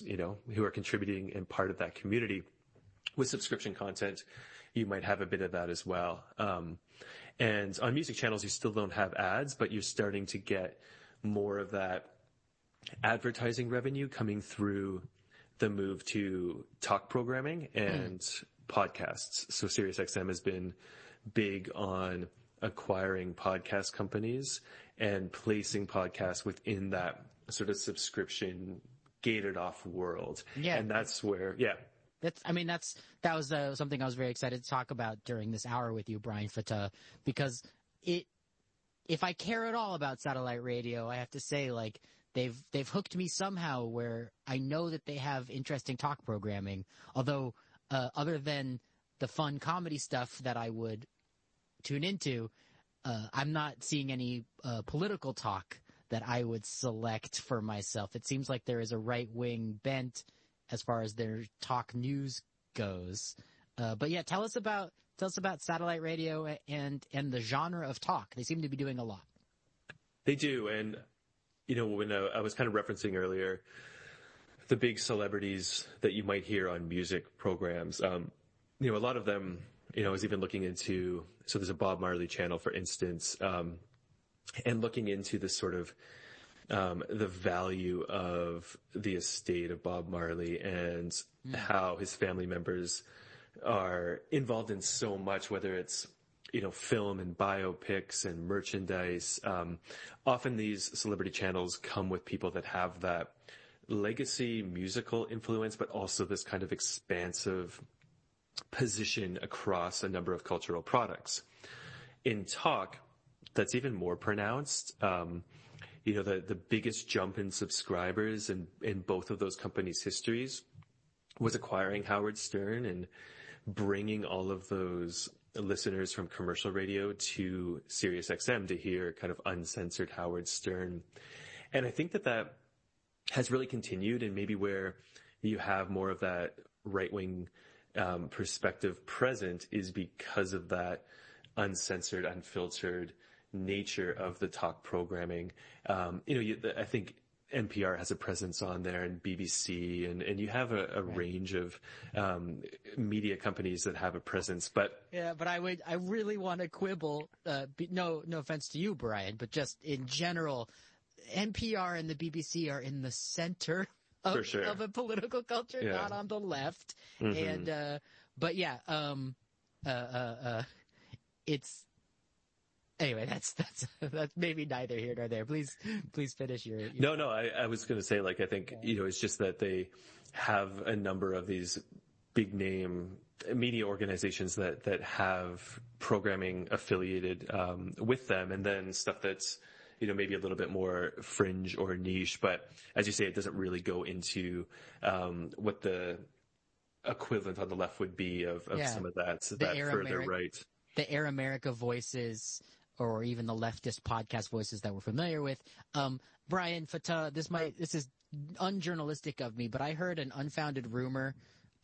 folks, who are contributing and part of that community. With subscription content, you might have a bit of that as well. And on music channels, you still don't have ads, but you're starting to get more of that advertising revenue coming through the move to talk programming and podcasts. So SiriusXM has been big on acquiring podcast companies and placing podcasts within that sort of subscription gated off world. Yeah. And that's where, that was something I was very excited to talk about during this hour with you, Brian Fatah, because if I care at all about satellite radio, I have to say, like, they've hooked me somehow where I know that they have interesting talk programming. Although, other than the fun comedy stuff that I would tune into, I'm not seeing any political talk that I would select for myself. It seems like there is a right-wing bent as far as their talk news goes. But yeah, tell us about satellite radio and the genre of talk. They seem to be doing a lot. They do. And, when I was kind of referencing earlier the big celebrities that you might hear on music programs, a lot of them, I was even looking into, so there's a Bob Marley channel, for instance, and looking into this sort of the value of the estate of Bob Marley and how his family members are involved in so much, whether it's, film and biopics and merchandise. Often these celebrity channels come with people that have that legacy musical influence, but also this kind of expansive position across a number of cultural products. In talk, that's even more pronounced. The biggest jump in subscribers in both of those companies' histories was acquiring Howard Stern and bringing all of those listeners from commercial radio to SiriusXM to hear kind of uncensored Howard Stern. And I think that has really continued, and maybe where you have more of that right-wing perspective present is because of that uncensored, unfiltered nature of the talk programming. I think NPR has a presence on there, and BBC, and you have a range of media companies that have a presence. But I really want to quibble. No offense to you, Brian, but just in general, NPR and the BBC are in the center of a political culture, not on the left. Mm-hmm. And it's. Anyway, that's maybe neither here nor there. Please finish your. No, I was going to say, I think, it's just that they have a number of these big name media organizations that have programming affiliated, with them, and then stuff that's, maybe a little bit more fringe or niche. But as you say, it doesn't really go into, what the equivalent on the left would be of some of that. So that further right. The Air America voices, or even the leftist podcast voices that we're familiar with. Brian Fatah, this is unjournalistic of me, but I heard an unfounded rumor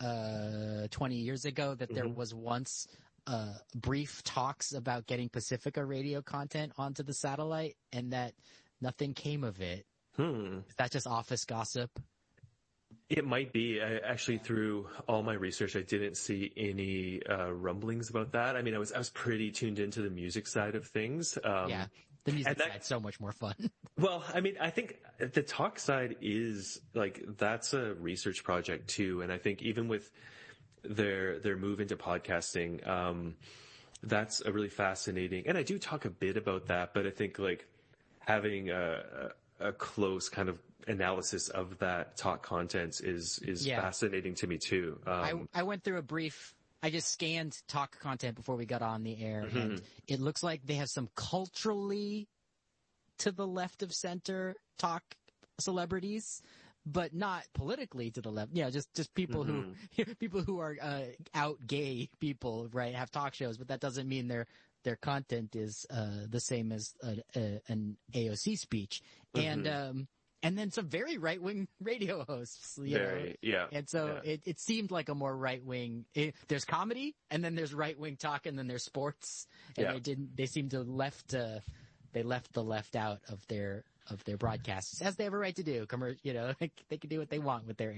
20 years ago that there was once brief talks about getting Pacifica radio content onto the satellite, and that nothing came of it. Is that just office gossip? It might be. Actually, through all my research, I didn't see any rumblings about that. I mean, I was pretty tuned into the music side of things. The music side's so much more fun. Well, I mean, I think the talk side is that's a research project too, and I think even with their move into podcasting, that's a really fascinating. And I do talk a bit about that, but I think having a close kind of analysis of that talk content is fascinating to me too. I went through I just scanned talk content before we got on the air, and it looks like they have some culturally to the left of center talk celebrities, but not politically to the left. Yeah, just people who are out gay people, right, have talk shows, but that doesn't mean their content is the same as an AOC speech. And then some very right-wing radio hosts, And so it seemed like a more right-wing. There's comedy, and then there's right-wing talk, and then there's sports. And they seemed to left the left out of their broadcasts, as they have a right to do. They can do what they want with their